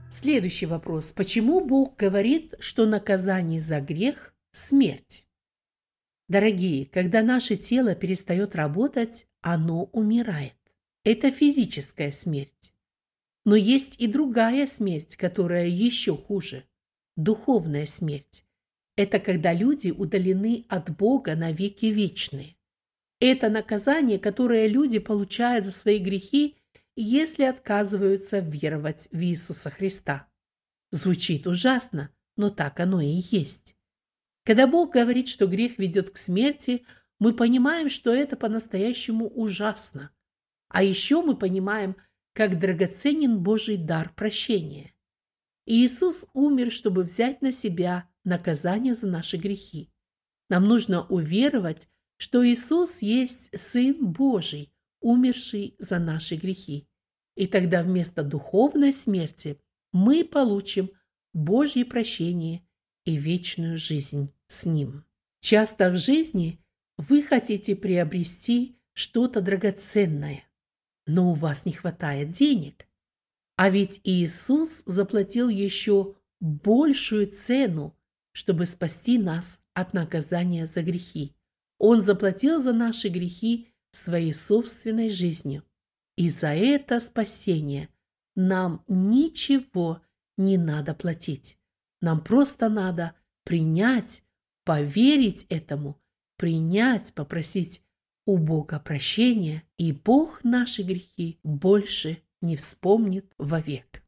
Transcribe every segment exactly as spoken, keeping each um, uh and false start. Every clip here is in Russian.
Следующий вопрос. Почему Бог говорит, что наказание за грех – смерть? Дорогие, когда наше тело перестает работать, оно умирает. Это физическая смерть. Но есть и другая смерть, которая еще хуже – духовная смерть. Это когда люди удалены от Бога навеки вечные. Это наказание, которое люди получают за свои грехи, если отказываются веровать в Иисуса Христа. Звучит ужасно, но так оно и есть. Когда Бог говорит, что грех ведет к смерти, мы понимаем, что это по-настоящему ужасно. А еще мы понимаем, как драгоценен Божий дар прощения. И Иисус умер, чтобы взять на себя наказание за наши грехи. Нам нужно уверовать, что Иисус есть Сын Божий, умерший за наши грехи. И тогда вместо духовной смерти мы получим Божье прощение и вечную жизнь с Ним. Часто в жизни вы хотите приобрести что-то драгоценное, но у вас не хватает денег. А ведь Иисус заплатил еще большую цену, чтобы спасти нас от наказания за грехи. Он заплатил за наши грехи своей собственной жизнью. И за это спасение нам ничего не надо платить. Нам просто надо принять, поверить этому, принять, попросить у Бога прощения, и Бог наши грехи больше не вспомнит вовек.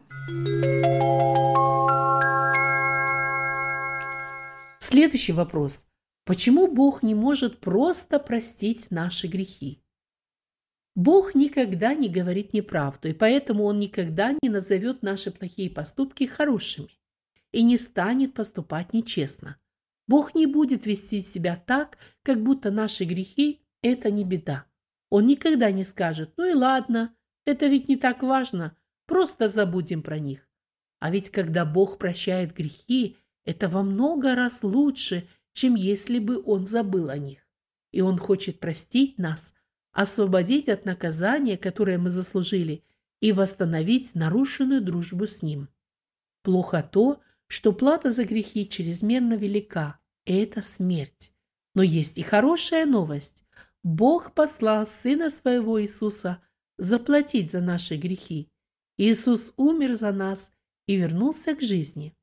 Следующий вопрос. Почему Бог не может просто простить наши грехи? Бог никогда не говорит неправду, и поэтому Он никогда не назовет наши плохие поступки хорошими и не станет поступать нечестно. Бог не будет вести себя так, как будто наши грехи – это не беда. Он никогда не скажет: ну и ладно, это ведь не так важно, просто забудем про них. А ведь когда Бог прощает грехи, это во много раз лучше, чем если бы Он забыл о них. И Он хочет простить нас, освободить от наказания, которое мы заслужили, и восстановить нарушенную дружбу с Ним. Плохо то, что плата за грехи чрезмерно велика – это смерть. Но есть и хорошая новость. Бог послал Сына Своего Иисуса заплатить за наши грехи. Иисус умер за нас и вернулся к жизни.